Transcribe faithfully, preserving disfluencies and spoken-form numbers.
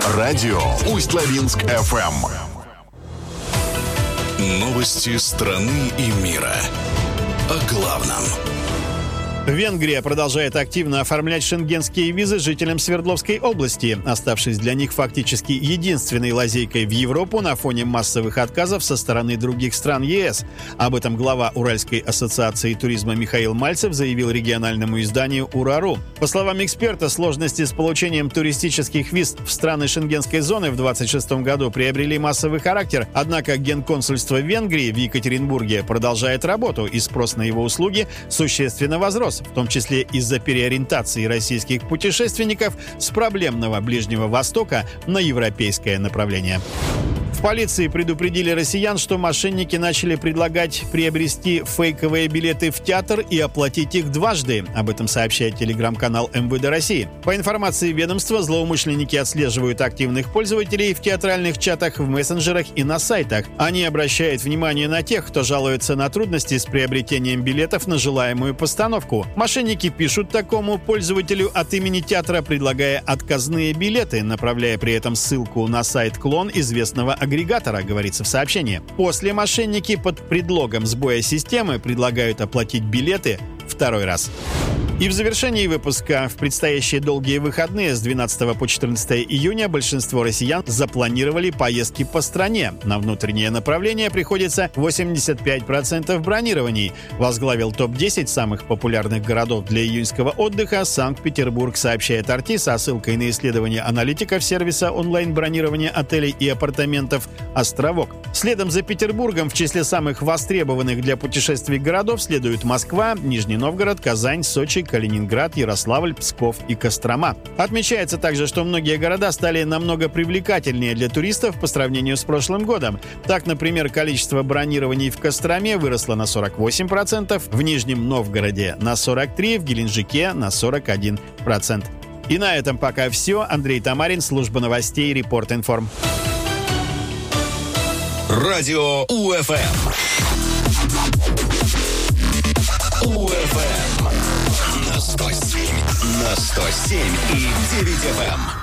Радио Усть-Лабинск-ФМ. Новости страны и мира. О главном. Венгрия продолжает активно оформлять шенгенские визы жителям Свердловской области, оставшись для них фактически единственной лазейкой в Европу на фоне массовых отказов со стороны других стран ЕС. Об этом глава Уральской ассоциации туризма Михаил Мальцев заявил региональному изданию «Ура.ру». По словам эксперта, сложности с получением туристических виз в страны шенгенской зоны в двадцать шестом году приобрели массовый характер, однако Генконсульство Венгрии в Екатеринбурге продолжает работу, и спрос на его услуги существенно возрос, в том числе из-за переориентации российских путешественников с проблемного Ближнего Востока на европейское направление. В полиции предупредили россиян, что мошенники начали предлагать приобрести фейковые билеты в театр и оплатить их дважды. Об этом сообщает телеграм-канал эм вэ дэ России. По информации ведомства, злоумышленники отслеживают активных пользователей в театральных чатах, в мессенджерах и на сайтах. Они обращают внимание на тех, кто жалуется на трудности с приобретением билетов на желаемую постановку. Мошенники пишут такому пользователю от имени театра, предлагая отказные билеты, направляя при этом ссылку на сайт-клон известного агрегатора, говорится в сообщении. После мошенники под предлогом сбоя системы предлагают оплатить билеты второй раз. И в завершении выпуска: в предстоящие долгие выходные с двенадцатого по четырнадцатое июня большинство россиян запланировали поездки по стране. На внутреннее направление приходится восемьдесят пять процентов бронирований. Возглавил топ десять самых популярных городов для июньского отдыха Санкт-Петербург, сообщает эр ти со ссылкой на исследование аналитиков сервиса онлайн-бронирования отелей и апартаментов «Островок». Следом за Петербургом в числе самых востребованных для путешествий городов следуют Москва, Нижний Новгород, Казань, Сочи, Калининград, Ярославль, Псков и Кострома. Отмечается также, что многие города стали намного привлекательнее для туристов по сравнению с прошлым годом. Так, например, количество бронирований в Костроме выросло на сорок восемь процентов, в Нижнем Новгороде на сорок три процента, в Геленджике на сорок один процент. И на этом пока все. Андрей Тамарин, служба новостей, Репорт Информ. Радио УФМ. УФМ. На сто семь, на сто семь и девять эф эм.